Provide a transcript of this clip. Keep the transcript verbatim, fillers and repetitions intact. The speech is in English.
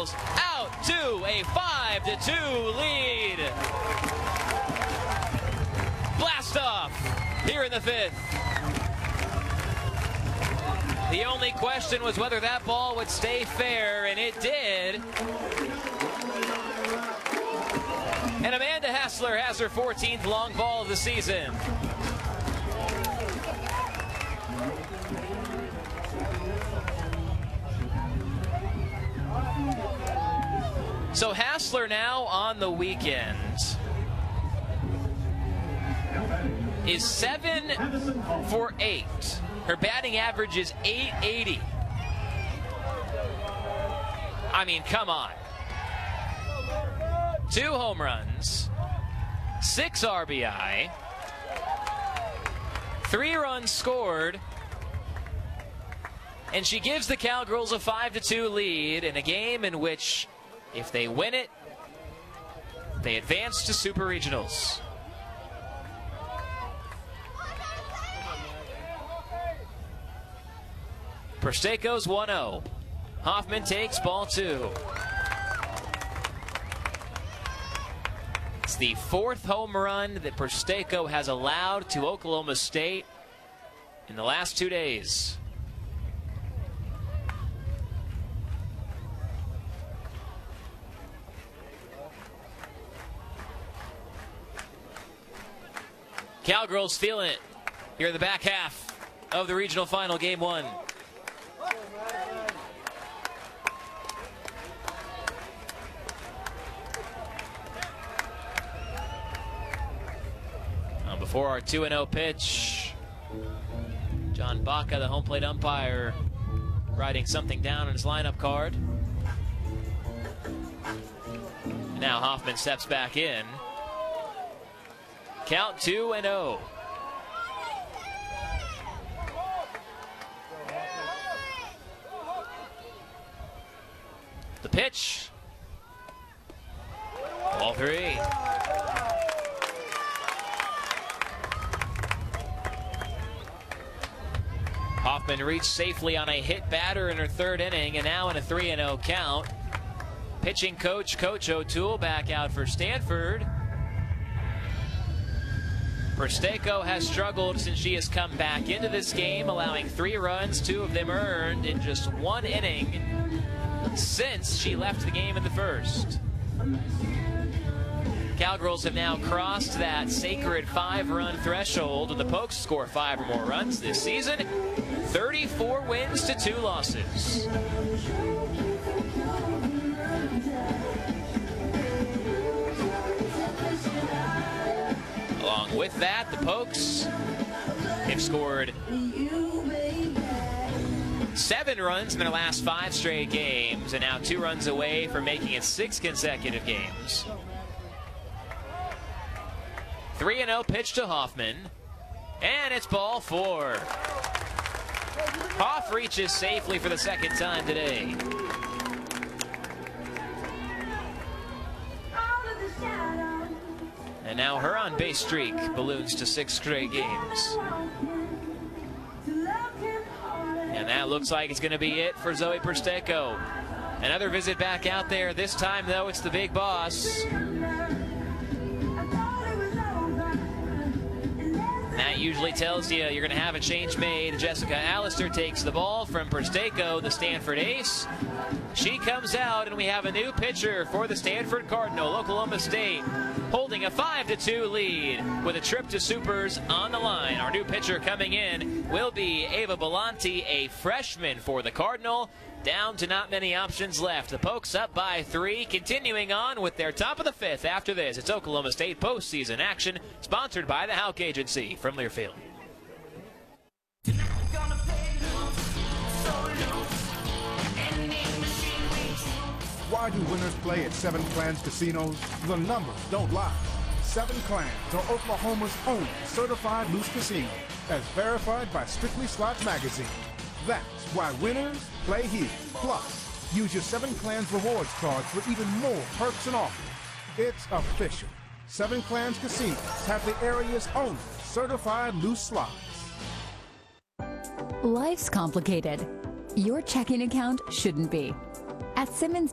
Cowgirls out to a five to two lead. Blast off here in the fifth. The only question was whether that ball would stay fair, and it did. And Amanda Hassler has her fourteenth long ball of the season. So Hassler now on the weekend is seven for eight. Her batting average is eight eighty. I mean, come on. Two home runs, six R B I, three runs scored, and she gives the Cowgirls a five to two lead in a game in which, if they win it, they advance to Super Regionals. Presteico's one oh. Hoffman takes ball two. It's the fourth home run that Presteico has allowed to Oklahoma State in the last two days. Cowgirls feeling it here in the back half of the regional final, game one. Now before our two and oh pitch, John Baca, the home plate umpire, writing something down on his lineup card. Now Hoffman steps back in. Count two and oh. The pitch. Ball three. Hoffman reached safely on a hit batter in her third inning, and now in a three and oh count. Pitching coach, Coach O'Toole, back out for Stanford. Presteico has struggled since she has come back into this game, allowing three runs, two of them earned in just one inning since she left the game in the first. Cowgirls have now crossed that sacred five-run threshold, and the Pokes score five or more runs this season. thirty-four wins to two losses. Along with that, the Pokes have scored seven runs in their last five straight games, and now two runs away from making it six consecutive games. three and oh pitch to Hoffman, and it's ball four. Hoff reaches safely for the second time today. And now her on-base streak balloons to six straight games. And that looks like it's going to be it for Zoe Presteico. Another visit back out there. This time, though, it's the big boss. That usually tells you you're going to have a change made. Jessica Allister takes the ball from Presteico, the Stanford ace. She comes out, and we have a new pitcher for the Stanford Cardinal, Oklahoma State, holding a five to two lead with a trip to Supers on the line. Our new pitcher coming in will be Ava Belanti, a freshman for the Cardinal. Down to not many options left. The Pokes up by three, continuing on with their top of the fifth. After this, it's Oklahoma State postseason action, sponsored by the Houck Agency from Learfield. Why do winners play at Seven Clans Casinos? The numbers don't lie. Seven Clans are Oklahoma's only certified loose casino, as verified by Strictly Slots Magazine. That's why winners play here. Plus, use your Seven Clans rewards card for even more perks and offers. It's official. Seven Clans Casinos have the area's only certified loose slots. Life's complicated. Your checking account shouldn't be. At Simmons